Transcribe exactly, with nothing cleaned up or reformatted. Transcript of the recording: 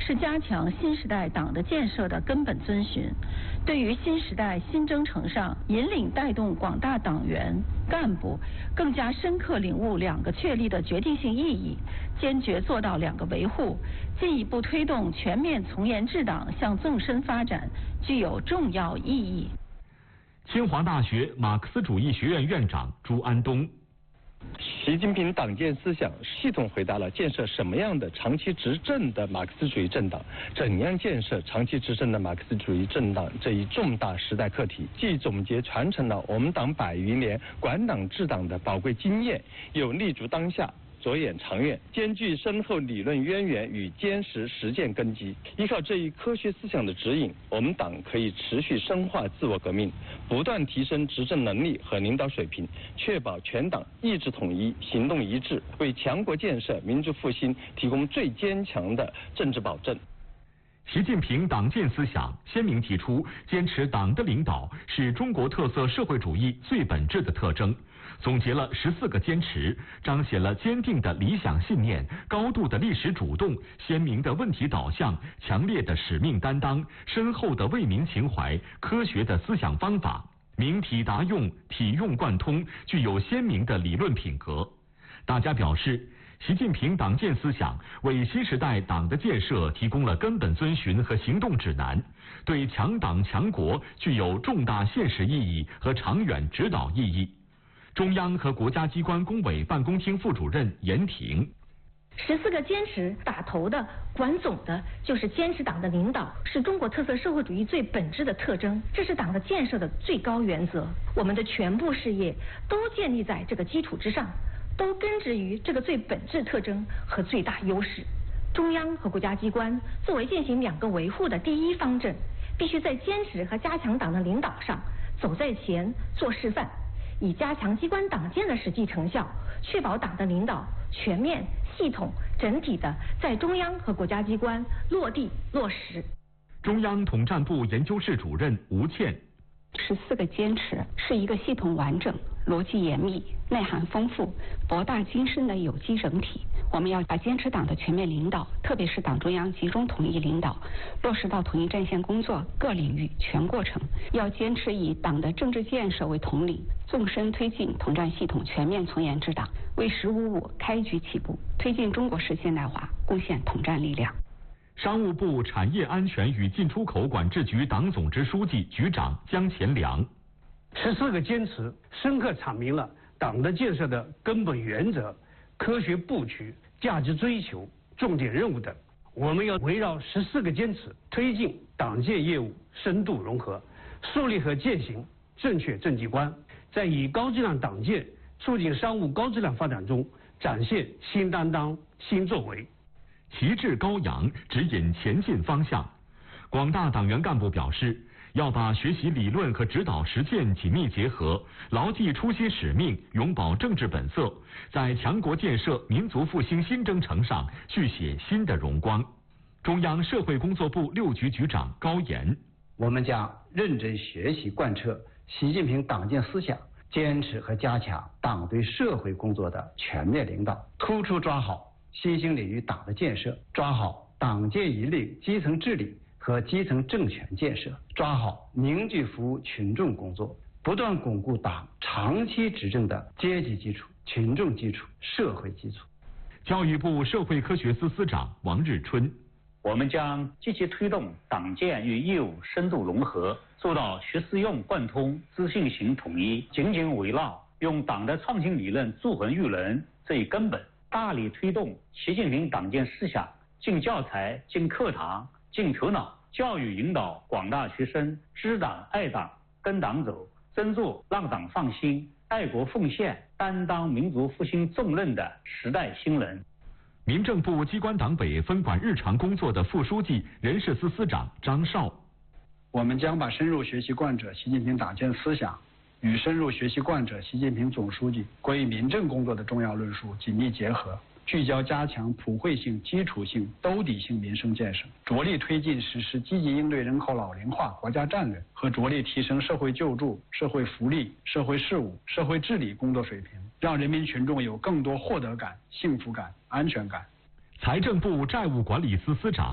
是加强新时代党的建设的根本遵循。对于新时代新征程上引领带动广大党员干部更加深刻领悟两个确立的决定性意义，坚决做到两个维护，进一步推动全面从严治党向纵深发展，具有重要意义。 清华大学马克思主义学院院长朱安东。 习近平党建思想系统回答了建设什么样的长期执政的马克思主义政党，怎样建设长期执政的马克思主义政党这一重大时代课题，既总结传承了我们党百余年管党治党的宝贵经验，又立足当下，着眼长远，兼具深厚理论渊源与坚实实践根基。依靠这一科学思想的指引，我们党可以持续深化自我革命，不断提升执政能力和领导水平，确保全党意志统一、行动一致，为强国建设、民族复兴提供最坚强的政治保证。 习近平党建思想鲜明提出，坚持党的领导是中国特色社会主义最本质的特征，总结了十四个坚持，彰显了坚定的理想信念、高度的历史主动、鲜明的问题导向、强烈的使命担当、深厚的为民情怀、科学的思想方法，明体达用、体用贯通，具有鲜明的理论品格。大家表示，习近平党建思想为新时代党的建设提供了根本遵循和行动指南，对强党强国具有重大现实意义和长远指导意义。中央和国家机关工委办公厅副主任严婷。 十四个坚持打头的、管总的，就是坚持党的领导是中国特色社会主义最本质的特征，这是党的建设的最高原则。我们的全部事业都建立在这个基础之上，都根植于这个最本质特征和最大优势。中央和国家机关作为践行两个维护的第一方阵，必须在坚持和加强党的领导上走在前做示范，以加强机关党建的实际成效，确保党的领导全面、系统、整体的在中央和国家机关落地落实。 中央统战部研究室主任吴倩。 十四个坚持是一个系统完整、逻辑严密、内涵丰富、博大精深的有机整体。我们要把坚持党的全面领导，特别是党中央集中统一领导，落实到统一战线工作各领域全过程。要坚持以党的政治建设为统领，纵深推进统战系统全面从严治党，为“十五五”开局起步，推进中国式现代化贡献统战力量。 商务部产业安全与进出口管制局党总支书记、局长姜乾良。 十四个坚持深刻阐明了党的建设的根本原则、科学布局、价值追求、重点任务等。我们要围绕十四个坚持，推进党建业务深度融合，树立和践行正确政绩观，在以高质量党建促进商务高质量发展中展现新担当、新作为。 旗帜高扬，指引前进方向。广大党员干部表示，要把学习理论和指导实践紧密结合，牢记初心使命，永葆政治本色，在强国建设、民族复兴新征程上续写新的荣光。中央社会工作部六局局长高岩。 我们将认真学习贯彻习近平党建思想，坚持和加强党对社会工作的全面领导，突出抓好新兴领域党的建设，抓好党建引领基层治理和基层政权建设，抓好凝聚服务群众工作，不断巩固党长期执政的阶级基础、群众基础、社会基础。 教育部社会科学司司长王日春。 我们将积极推动党建与业务深度融合，做到学思用贯通、资讯型统一，紧紧围绕用党的创新理论铸魂育人这一根本，大力推动习近平党建思想进教材、进课堂、进头脑，教育引导广大学生知党爱党、跟党走，真做让党放心、爱国奉献、担当民族复兴重任的时代新人。 民政部机关党委分管日常工作的副书记、人事司司长张绍。 我们将把深入学习贯彻习近平党建思想与深入学习贯彻习近平总书记关于民政工作的重要论述紧密结合，聚焦加强普惠性、基础性、兜底性民生建设，着力推进实施积极应对人口老龄化国家战略和着力提升社会救助、社会福利、社会事务、社会治理工作水平，让人民群众有更多获得感、幸福感、安全感。 财政部债务管理司司长